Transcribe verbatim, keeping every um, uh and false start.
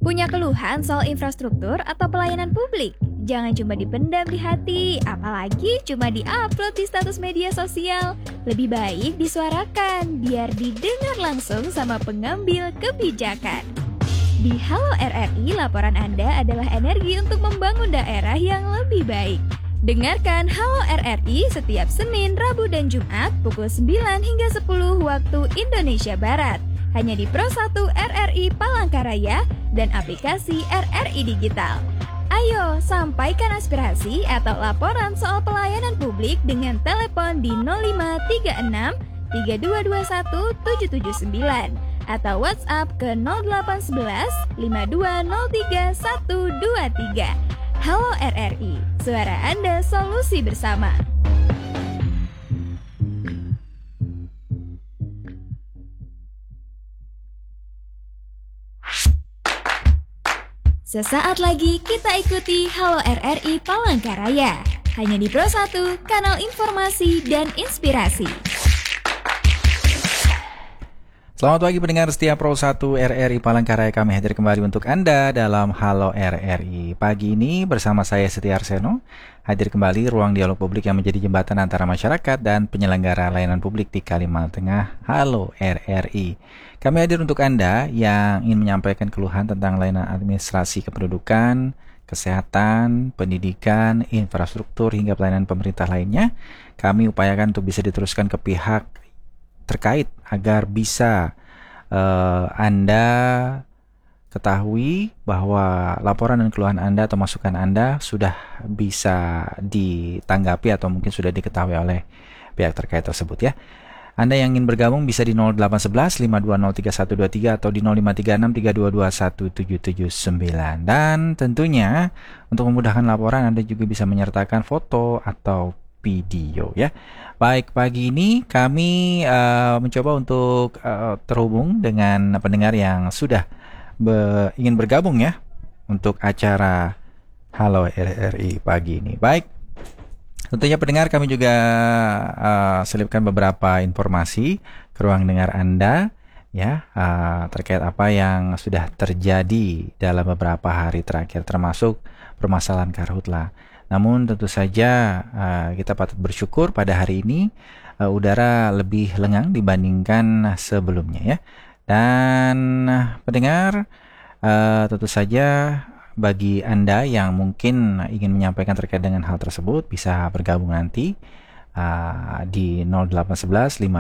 Punya keluhan soal infrastruktur atau pelayanan publik? Jangan cuma dipendam di hati, apalagi cuma di-upload di status media sosial. Lebih baik disuarakan, biar didengar langsung sama pengambil kebijakan. Di Halo R R I, laporan Anda adalah energi untuk membangun daerah yang lebih baik. Dengarkan Halo R R I setiap Senin, Rabu, dan Jumat pukul sembilan hingga sepuluh waktu Indonesia Barat. Hanya di Pro satu R R I Palangkaraya dan aplikasi R R I Digital. Ayo, sampaikan aspirasi atau laporan soal pelayanan publik dengan telepon di nol lima tiga enam tiga dua dua satu tujuh tujuh sembilan atau WhatsApp ke nol delapan satu satu lima dua nol tiga satu dua tiga. Halo R R I, suara Anda solusi bersama. Sesaat lagi kita ikuti Halo R R I Palangkaraya. Hanya di Pro satu, kanal informasi dan inspirasi. Selamat pagi pendengar setia Pro satu R R I Palangkaraya. Kami hadir kembali untuk Anda dalam Halo R R I. Pagi ini bersama saya Setia Arseno, hadir kembali ruang dialog publik yang menjadi jembatan antara masyarakat dan penyelenggara layanan publik di Kalimantan Tengah. Halo R R I. Kami hadir untuk Anda yang ingin menyampaikan keluhan tentang layanan administrasi kependudukan, kesehatan, pendidikan, infrastruktur, hingga pelayanan pemerintah lainnya. Kami upayakan untuk bisa diteruskan ke pihak terkait agar bisa uh, Anda ketahui bahwa laporan dan keluhan Anda atau masukan Anda sudah bisa ditanggapi atau mungkin sudah diketahui oleh pihak terkait tersebut ya. Anda yang ingin bergabung bisa di nol delapan satu satu lima dua nol tiga satu dua tiga atau di nol lima tiga enam tiga dua dua satu tujuh tujuh sembilan. Dan tentunya untuk memudahkan laporan Anda juga bisa menyertakan foto atau video ya. Baik, pagi ini kami uh, mencoba untuk uh, terhubung dengan pendengar yang sudah be- ingin bergabung ya untuk acara Halo R R I pagi ini. Baik, tentunya pendengar kami juga uh, selipkan beberapa informasi ke ruang dengar Anda ya uh, terkait apa yang sudah terjadi dalam beberapa hari terakhir termasuk permasalahan karhutla. Namun tentu saja uh, kita patut bersyukur pada hari ini uh, udara lebih lengang dibandingkan sebelumnya ya. Dan uh, pendengar uh, tentu saja bagi Anda yang mungkin ingin menyampaikan terkait dengan hal tersebut bisa bergabung nanti uh, di nol delapan satu satu lima